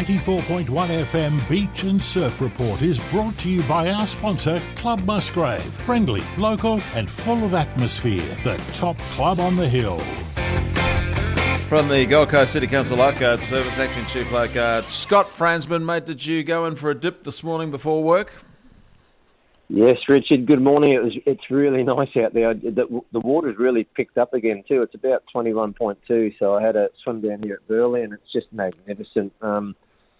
94.1 FM Beach and Surf Report is brought to you by our sponsor, Club Musgrave. Friendly, local and full of atmosphere. The top club on the hill. From the Gold Coast City Council Lifeguard Service, Acting Chief Lifeguard Scott Fransman. Mate, did you go in for a dip this morning before work? Yes, Richard, good morning. It's really nice out there. The water's really picked up again too. It's about 21.2, so I had a swim down here at Burleigh and it's just magnificent. The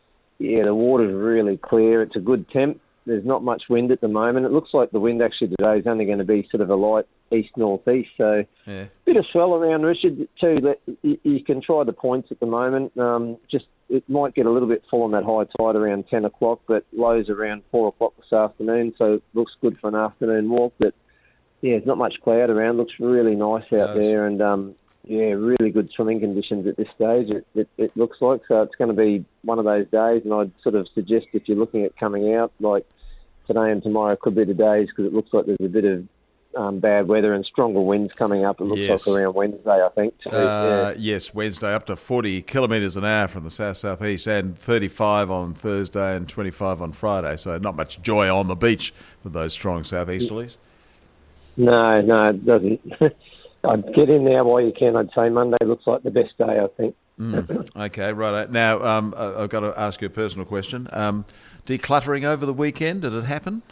water's really clear. It's a good temp. There's not much wind at the moment. It looks like the wind actually today is only going to be sort of a light east-northeast, so yeah. Bit of swell around, Richard, too. You can try the points at the moment. It might get a little bit full on that high tide around 10 o'clock, but lows around 4 o'clock this afternoon, so it looks good for an afternoon walk. But, yeah, there's not much cloud around. Looks really nice out there, and, really good swimming conditions at this stage, it looks like. So it's going to be one of those days, and I'd sort of suggest if you're looking at coming out, like today and tomorrow could be the days because it looks like there's a bit of bad weather and stronger winds coming up. It looks like around Wednesday, I think. Yes, Wednesday up to 40 kilometres an hour from the south-southeast and 35 on Thursday and 25 on Friday. So not much joy on the beach with those strong southeasterlies. No, it doesn't. I'd get in there while you can. I'd say Monday looks like the best day, I think. Okay, right. Now, I've got to ask you a personal question. Decluttering over the weekend, did it happen?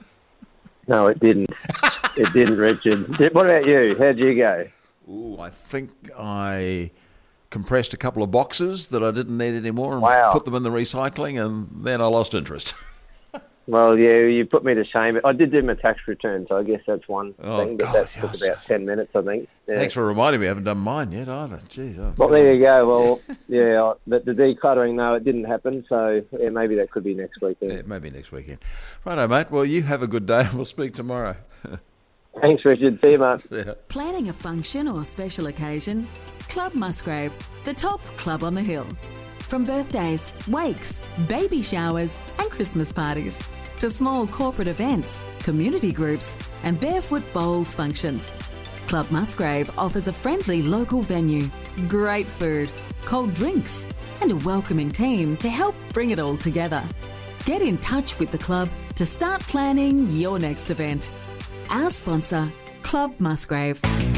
No, it didn't. It didn't, Richard. What about you? How'd you go? Ooh, I think I compressed a couple of boxes that I didn't need anymore and put them in the recycling, and then I lost interest. Well, yeah, you put me to shame. I did do my tax return, so I guess that's one thing, but that took about 10 minutes, I think. Yeah. Thanks for reminding me. I haven't done mine yet either. Jeez, well, there you go. Well, yeah, the decluttering, no, it didn't happen, so yeah, maybe that could be next weekend. Yeah, maybe next weekend. Righto, mate. Well, you have a good day. We'll speak tomorrow. Thanks, Richard. See you, mate. Yeah. Planning a function or special occasion? Club Musgrave, the top club on the hill. From birthdays, wakes, baby showers and Christmas parties to small corporate events, community groups and barefoot bowls functions. Club Musgrave offers a friendly local venue, great food, cold drinks and a welcoming team to help bring it all together. Get in touch with the club to start planning your next event. Our sponsor, Club Musgrave.